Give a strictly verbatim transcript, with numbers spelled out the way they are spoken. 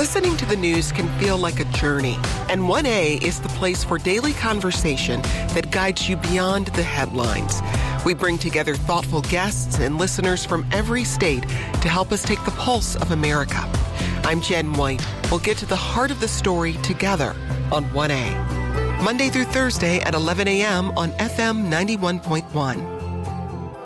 Listening to the news can feel like a journey, and one A is the place for daily conversation that guides you beyond the headlines. We bring together thoughtful guests and listeners from every state to help us take the pulse of America. I'm Jen White. We'll get to the heart of the story together on one A. Monday through Thursday at eleven a.m. on F M ninety-one point one.